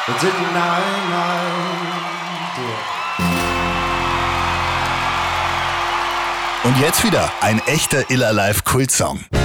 Didn't I do it? Und jetzt wieder ein echter Ill Alive Kultsong.